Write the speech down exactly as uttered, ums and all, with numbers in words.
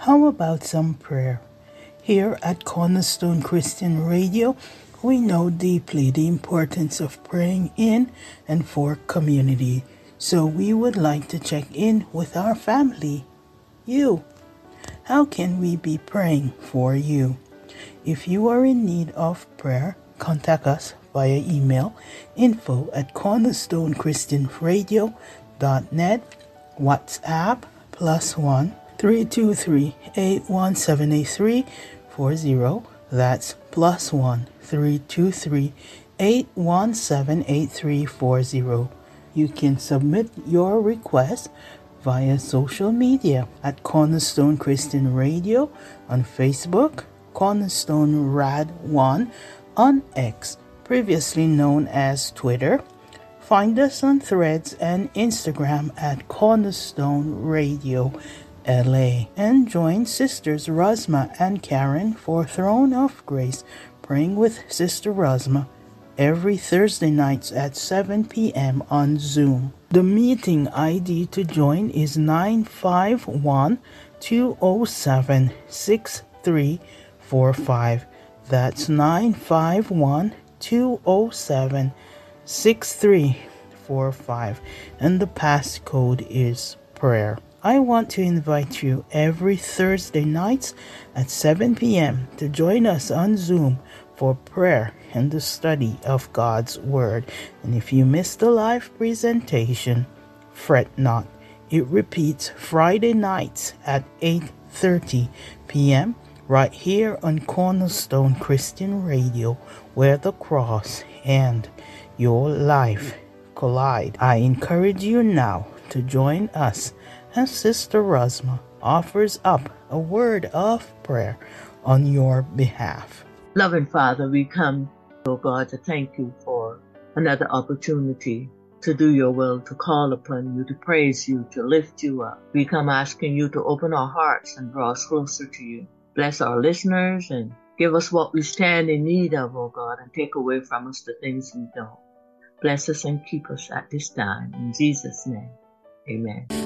How about some prayer? Here at Cornerstone Christian Radio, we know deeply the importance of praying in and for community. So we would like to check in with our family. You. How can we be praying for you? If you are in need of prayer, contact us via email info at cornerstonechristianradio.net, WhatsApp plus one three two three eight one seven eight three four zero. That's plus one three two three eight one seven eight three four zero. You can submit your request via social media at Cornerstone Christian Radio on Facebook, Cornerstone Rad one on X, previously known as Twitter. Find us on Threads and Instagram at Cornerstone Radio L A. And join Sisters Rosma and Karen for Throne of Grace, praying with Sister Rosma every Thursday nights at seven p.m. on Zoom. The meeting I D to join is nine five one, two zero seven, six three four five. That's nine five one, two zero seven, six three four five. And the passcode is prayer. I want to invite you every Thursday nights at seven p.m. to join us on Zoom for prayer and the study of God's Word. And if you missed the live presentation, fret not. It repeats Friday nights at eight thirty p.m. right here on Cornerstone Christian Radio, where the cross and your life collide. I encourage you now to join us as Sister Rosma offers up a word of prayer on your behalf. Loving Father, we come, oh God, to thank you for another opportunity to do your will, to call upon you, to praise you, to lift you up. We come asking you to open our hearts and draw us closer to you. Bless our listeners and give us what we stand in need of, oh God, and take away from us the things we don't. Bless us and keep us at this time. In Jesus' name, amen.